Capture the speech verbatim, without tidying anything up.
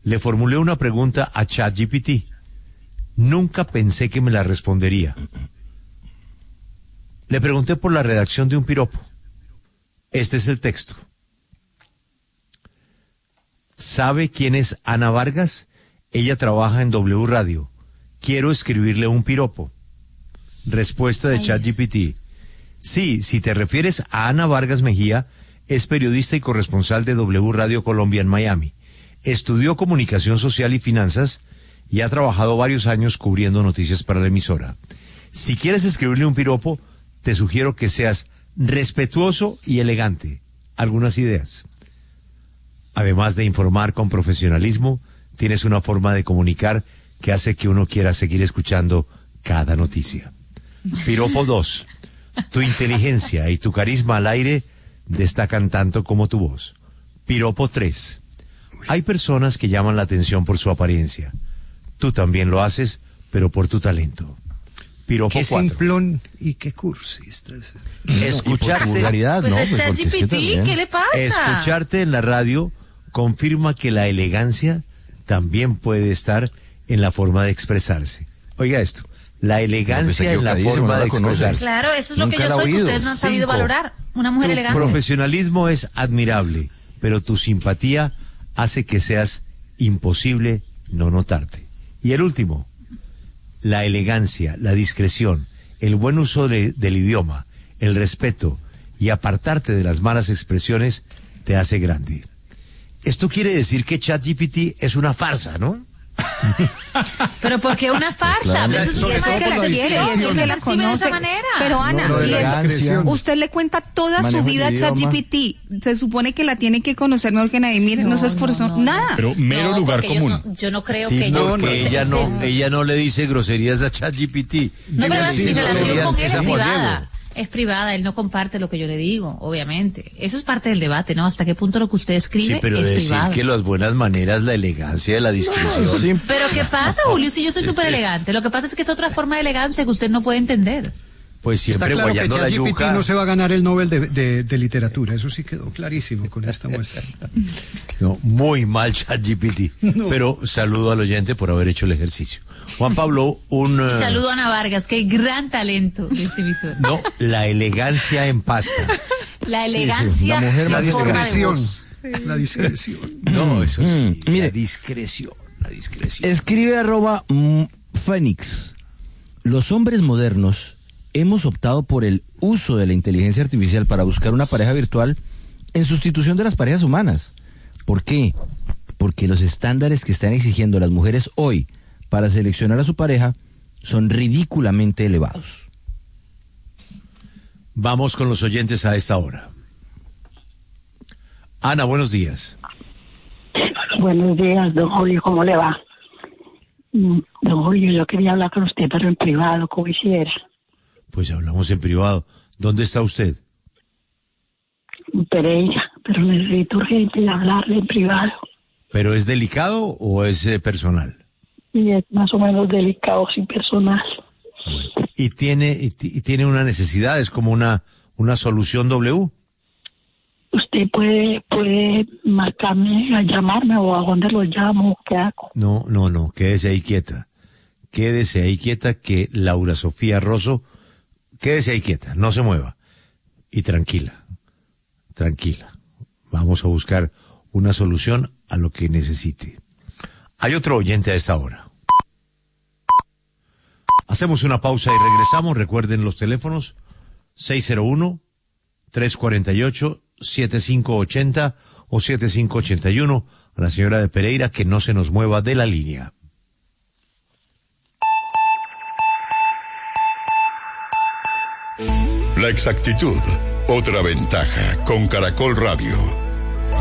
Le formulé una pregunta a ChatGPT. Nunca pensé que me la respondería. Le pregunté por la redacción de un piropo. Este es el texto. ¿Sabe quién es Ana Vargas? Ella trabaja en W Radio. Quiero escribirle un piropo. Respuesta de ChatGPT. Sí, si te refieres a Ana Vargas Mejía, es periodista y corresponsal de W Radio Colombia en Miami. Estudió comunicación social y finanzas y ha trabajado varios años cubriendo noticias para la emisora. Si quieres escribirle un piropo, te sugiero que seas respetuoso y elegante. Algunas ideas. Además de informar con profesionalismo, tienes una forma de comunicar que hace que uno quiera seguir escuchando cada noticia. Piropo dos. Tu inteligencia y tu carisma al aire destacan tanto como tu voz. Piropo tres. Hay personas que llaman la atención por su apariencia. Tú también lo haces, pero por tu talento. Piropo qué cuatro. Simplón y qué cursista. Escucharte. Pues no, es ChatGPT, ¿qué le pasa? Escucharte en la radio confirma que la elegancia también puede estar en la forma de expresarse. Oiga esto. La elegancia en la forma de expresarse. Claro, eso es lo que yo soy, que ustedes no han sabido valorar. Una mujer tu elegante. Profesionalismo es admirable, pero tu simpatía hace que seas imposible no notarte. Y el último, la elegancia, la discreción, el buen uso de, del idioma, el respeto y apartarte de las malas expresiones te hace grande. Esto quiere decir que ChatGPT es una farsa, ¿no? Pero ¿por qué una farsa? Claro. Eso Es que la quiere, es que la conoce. Pero Ana, No, no, y es- usted le cuenta toda Manejo su vida a el idioma. ChatGPT. Se supone que la tiene que conocer mejor que nadie. Mire, no, No, se esforzó no, no. nada. Pero mero No, lugar porque ellos común. no- yo no creo Sí, que no, ellos... porque ese- ella ese- no, ella no le dice groserías a ChatGPT. No, pero Ella mi sí, relación groserías con él es es a privada. Diego. Es privada, él no comparte lo que yo le digo, obviamente. Eso es parte del debate, ¿no? Hasta qué punto lo que usted escribe Sí, pero es decir privado. que las buenas maneras, la elegancia, la discreción. Sí, Pero ¿qué pasa, Julio? Si yo soy súper elegante. Lo que pasa es que es otra forma de elegancia que usted no puede entender. Pues Está siempre claro que guayando la ChatGPT yuca. no se va a ganar el Nobel de, de, de literatura. Eso sí quedó clarísimo con esta muestra. No, muy mal ChatGPT. No. Pero saludo al oyente por haber hecho el ejercicio. Juan Pablo, un... Y eh, saludo a Ana Vargas, qué gran talento de este emisor. No, la elegancia en pasta. La elegancia, la mujer la más forma de Discreción. voz. La discreción. No, eso sí. Mm, mire. La discreción, la discreción. Escribe arroba mm, Fénix. Los hombres modernos hemos optado por el uso de la inteligencia artificial para buscar una pareja virtual en sustitución de las parejas humanas. ¿Por qué? Porque los estándares que están exigiendo las mujeres hoy para seleccionar a su pareja son ridículamente elevados. Vamos con los oyentes a esta hora. Ana, buenos días. Buenos días, don Julio, ¿cómo le va? Mm, Don Julio, yo quería hablar con usted, pero en privado, como hiciera. Pues hablamos en privado. ¿Dónde está usted? En Pereira, pero necesito urgente hablarle en privado. ¿Pero es delicado o es eh, personal? Y es más o menos delicado, sin personal. Y tiene y, ti- y tiene una necesidad, es como una una solución W. Usted puede puede marcarme, a llamarme o a dónde lo llamo, ¿qué hago? No, no, no, quédese ahí quieta. Quédese ahí quieta que Laura Sofía Rosso, quédese ahí quieta, no se mueva. Y tranquila, tranquila. Vamos a buscar una solución a lo que necesite. Hay otro oyente a esta hora. Hacemos una pausa y regresamos. Recuerden los teléfonos seis cero uno, tres cuatro ocho, siete cinco ocho cero o siete cinco ocho uno. A la señora de Pereira que no se nos mueva de la línea. La exactitud, otra ventaja con Caracol Radio.